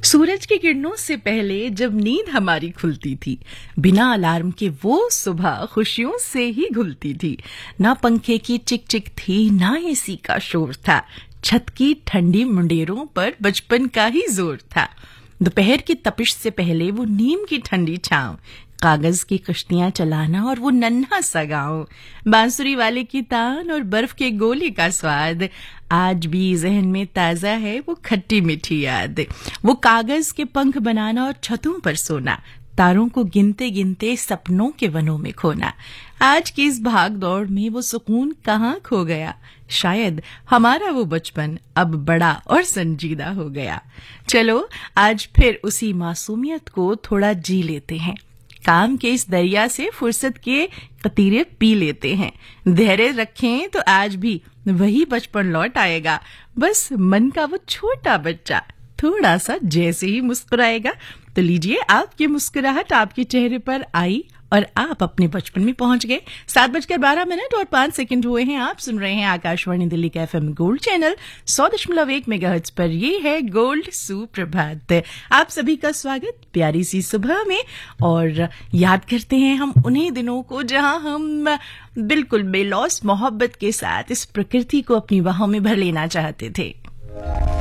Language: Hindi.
सूरज की किरणों से पहले जब नींद हमारी खुलती थी, बिना अलार्म के वो सुबह खुशियों से ही घुलती थी। ना पंखे की चिक चिक थी, ना एसी का शोर था। छत की ठंडी मुंडेरों पर बचपन का ही जोर था। दोपहर की तपिश से पहले वो नीम की ठंडी छांव, कागज की कश्तियां चलाना और वो नन्हा सा गाँव, बांसुरी वाले की तान और बर्फ के गोले का स्वाद आज भी जहन में ताजा है। वो खट्टी मीठी याद, वो कागज के पंख बनाना और छतों पर सोना, तारों को गिनते गिनते सपनों के वनों में खोना। आज की इस भाग दौड़ में वो सुकून कहाँ खो गया। शायद हमारा वो बचपन अब बड़ा और संजीदा हो गया। चलो आज फिर उसी मासूमियत को थोड़ा जी लेते हैं। काम के इस दरिया से फुर्सत के कतीरे पी लेते हैं। धैर्य रखें तो आज भी वही बचपन लौट आएगा। बस मन का वो छोटा बच्चा थोड़ा सा जैसे ही मुस्कुराएगा। तो लीजिए, आपकी मुस्कुराहट आपके चेहरे पर आई और आप अपने बचपन में पहुंच गए। 7:12 और 5 सेकंड हुए हैं। आप सुन रहे हैं आकाशवाणी दिल्ली का FM गोल्ड चैनल 100.1 मेगाहर्ट्ज पर। ये है गोल्ड सुप्रभात। आप सभी का स्वागत प्यारी सी सुबह में। और याद करते हैं हम उन्हीं दिनों को जहां हम बिल्कुल बेलौस मोहब्बत के साथ इस प्रकृति को अपनी बाहों में भर लेना चाहते थे।